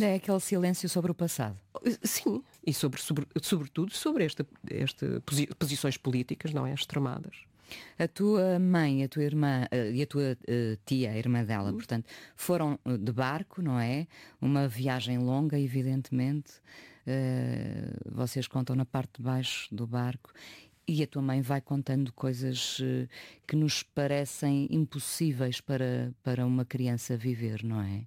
ainda é aquele silêncio sobre o passado. Sim, e sobretudo sobre posições políticas, não é? Extremadas. A tua mãe, a tua irmã e a tua tia, a irmã dela, portanto, foram de barco, não é? Uma viagem longa, evidentemente. Vocês contam na parte de baixo do barco e a tua mãe vai contando coisas que nos parecem impossíveis para uma criança viver, não é?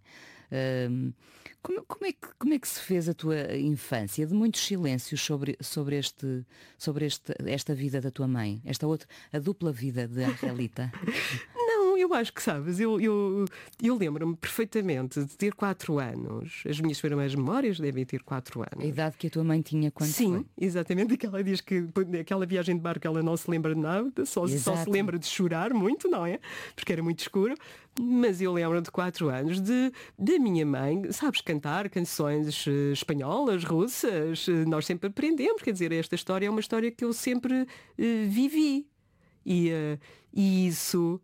Como é que se fez a tua infância? De muitos silêncios sobre esta vida da tua mãe, a dupla vida de Angelita. Não, eu acho que sabes, eu lembro-me perfeitamente de ter 4 anos. As minhas primeiras memórias devem ter 4 anos. A idade que a tua mãe tinha quando Sim, foi? Exatamente, que ela diz que aquela viagem de barco ela não se lembra de nada, só se lembra de chorar muito, não é? Porque era muito escuro. Mas eu lembro de 4 anos da minha mãe, sabes, cantar canções espanholas, russas. Nós sempre aprendemos, quer dizer, esta história é uma história que eu sempre vivi. E isso...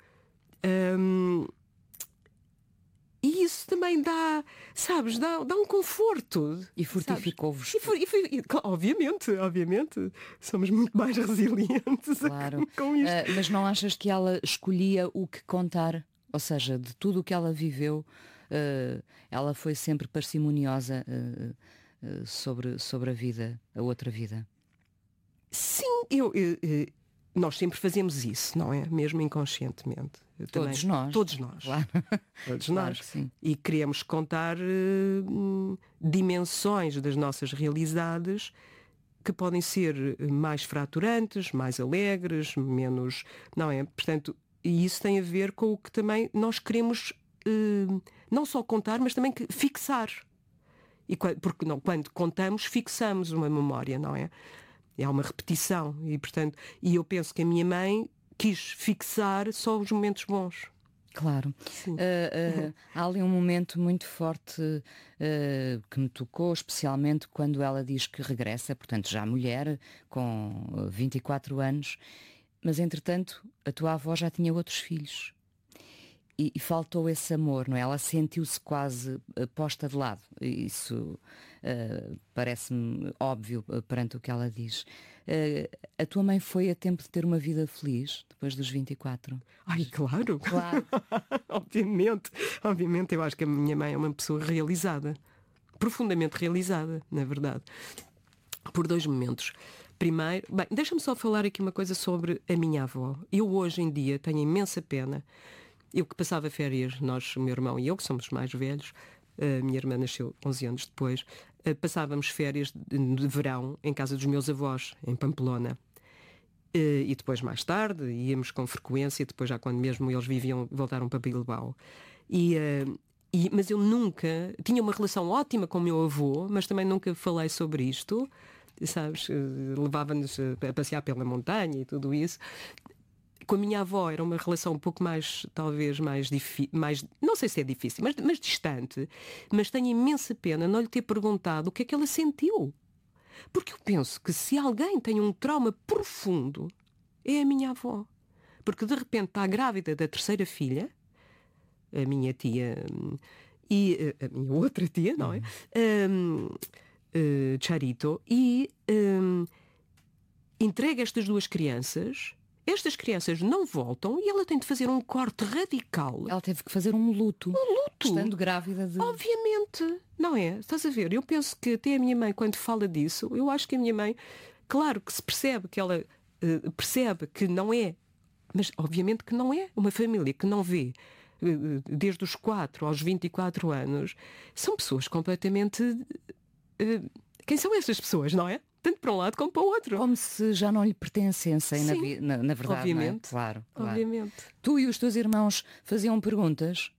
E isso também dá, sabes, dá um conforto. E fortificou-vos. Obviamente. Somos muito mais resilientes claro. com isto. Mas não achas que ela escolhia o que contar? Ou seja, de tudo o que ela viveu, ela foi sempre parcimoniosa sobre a vida, a outra vida? Sim, nós sempre fazemos isso, não é? Mesmo inconscientemente. Todos nós. Todos nós. Claro. Todos Claro nós. Que sim. E queremos contar dimensões das nossas realidades que podem ser mais fraturantes, mais alegres, menos... Não é? Portanto, e isso tem a ver com o que também nós queremos não só contar, mas também fixar. Porque quando contamos, fixamos uma memória, não é? É uma repetição e, portanto, eu penso que a minha mãe quis fixar só os momentos bons. Claro. Há ali um momento muito forte que me tocou, especialmente quando ela diz que regressa, portanto já mulher, com 24 anos, mas entretanto a tua avó já tinha outros filhos. E faltou esse amor, não é? Ela sentiu-se quase posta de lado. Isso parece-me óbvio perante o que ela diz. A tua mãe foi a tempo de ter uma vida feliz depois dos 24? Ai, claro! Obviamente, eu acho que a minha mãe é uma pessoa realizada. Profundamente realizada, na verdade. Por 2 momentos. Primeiro, deixa-me só falar aqui uma coisa sobre a minha avó. Eu hoje em dia tenho imensa pena. Eu que passava férias, o meu irmão e eu, que somos mais velhos, a minha irmã nasceu 11 anos depois, passávamos férias de verão em casa dos meus avós, em Pamplona. E depois, mais tarde, íamos com frequência, depois já quando mesmo eles voltaram para Bilbao. Mas eu nunca... Tinha uma relação ótima com o meu avô, mas também nunca falei sobre isto, sabes? Levava-nos a passear pela montanha e tudo isso. Com a minha avó era uma relação um pouco mais, talvez, mais não sei se é difícil, mas distante. Mas tenho imensa pena não lhe ter perguntado o que é que ela sentiu. Porque eu penso que se alguém tem um trauma profundo, é a minha avó. Porque de repente está grávida da 3ª filha, a minha tia e a minha outra tia, não é? Charito, e entrega estas 2 crianças. Estas crianças não voltam e ela tem de fazer um corte radical. Ela teve que fazer um luto. Um luto. Estando grávida de... Obviamente. Não é? Estás a ver? Eu penso que até a minha mãe, quando fala disso, eu acho que a minha mãe, claro que se percebe que ela percebe que não é, mas obviamente que não é uma família que não vê desde os 4 aos 24 anos. São pessoas completamente... Quem são essas pessoas, não é? Tanto para um lado como para o outro. Como se já não lhe pertencessem, na verdade. Obviamente. Não é? Claro. Obviamente. Tu e os teus irmãos faziam perguntas?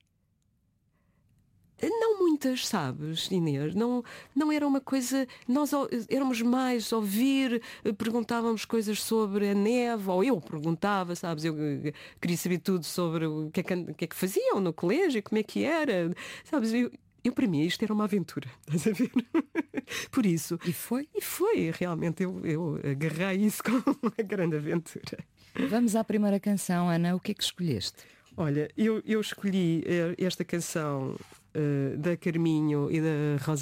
Não muitas, sabes, Inês? Não era uma coisa... Nós éramos mais ouvir, perguntávamos coisas sobre a neve, ou eu perguntava, sabes? Eu queria saber tudo sobre o que é que faziam no colégio, como é que era. Sabes, eu para mim isto era uma aventura, estás a ver? Por isso. E foi? E foi, realmente, eu agarrei isso como uma grande aventura. Vamos à primeira canção, Ana, o que é que escolheste? Olha, eu escolhi esta canção da Carminho e da Rosa